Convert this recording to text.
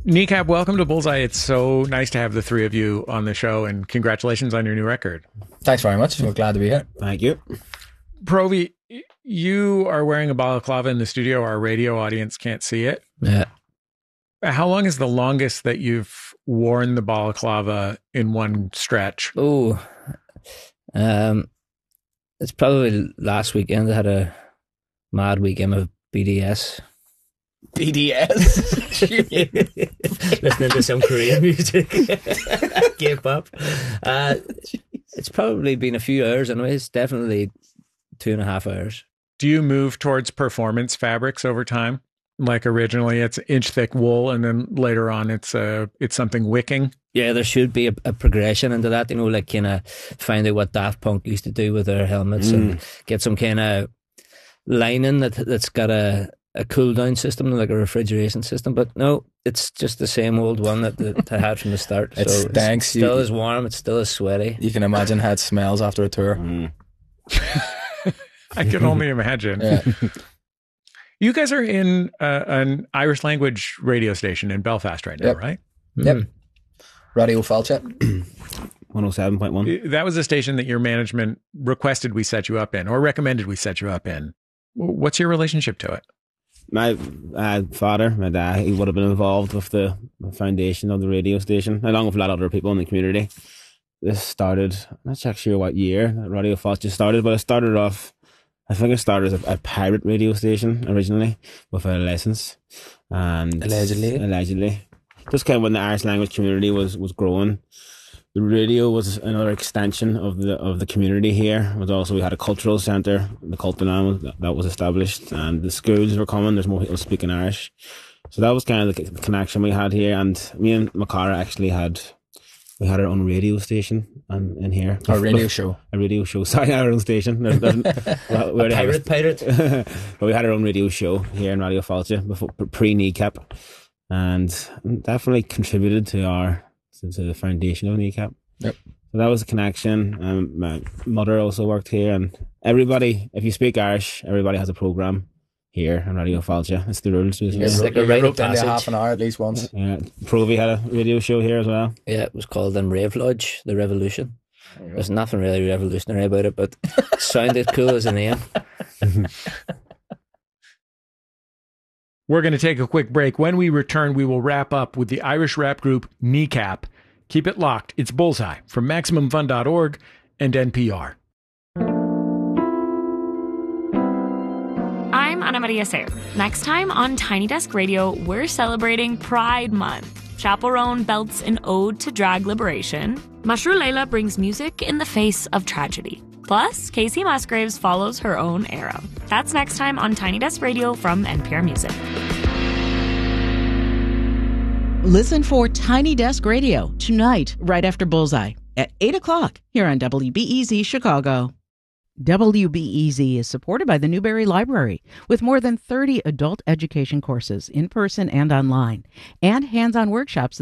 Kneecap, welcome to Bullseye. It's so nice to have the three of you on the show, and congratulations on your new record. Thanks very much. We're glad to be here. Thank you. Provi, you are wearing a balaclava in the studio. Our radio audience can't see it. Yeah. How long is the longest that you've worn the balaclava in one stretch? Oh, it's probably last weekend. I had a mad weekend of BDS. BDS? Listening to some Korean music. Gave up. It's probably been a few hours anyway. It's definitely 2.5 hours. Do you move towards performance fabrics over time? Like originally it's inch thick wool, and then later on it's something wicking? Yeah, there should be a progression into that, like kind of find out what Daft Punk used to do with their helmets and get some kind of lining that's got a cool down system, like a refrigeration system. But no, it's just the same old one that I had from the start. It stinks. It's still as warm, it's still as sweaty. You can imagine how it smells after a tour. I can only imagine. Yeah. You guys are in an Irish language radio station in Belfast right now, Yep. right? Yep. Radio Falcha. 107.1. That was a station that your management requested we set you up in, or recommended we set you up in. What's your relationship to it? My father, my dad, he would have been involved with the foundation of the radio station, along with a lot of other people in the community. This started, I'm not sure what year that Radio Falcha started, but it started off, I think it started as a pirate radio station originally with a license. And Allegedly. Just kind of when the Irish language community was growing. The radio was another extension of the community here. It was also, we had a cultural centre, the Cultanan that was established, and the schools were coming. There's more people speaking Irish. So that was kind of the connection we had here. And me and Macara actually had our own radio station in here. A radio show. Sorry, our own station. Pirate. But we had our own radio show here in Radio Falcha before pre-Kneecap, and definitely contributed to the foundation of Kneecap. Yep. So that was a connection. My mother also worked here, and everybody, if you speak Irish, everybody has a programme here on Radio Falcha. It's the rules. It's like a rite of into passage. half an hour at least once. Yeah, Provi had a radio show here as well. Yeah, it was called Rave Lodge, The Revolution. There's nothing really revolutionary about it, but it sounded cool as a name. We're going to take a quick break. When we return, we will wrap up with the Irish rap group Kneecap. Keep it locked. It's Bullseye from MaximumFun.org and NPR. I'm Ana Maria Sayre. Next time on Tiny Desk Radio, we're celebrating Pride Month. Chaperone belts an ode to drag liberation. Mashru Leila brings music in the face of tragedy. Plus, Casey Musgraves follows her own arrow. That's next time on Tiny Desk Radio from NPR Music. Listen for Tiny Desk Radio tonight, right after Bullseye, at 8 o'clock here on WBEZ Chicago. WBEZ is supported by the Newberry Library, with more than 30 adult education courses in person and online, and hands-on workshops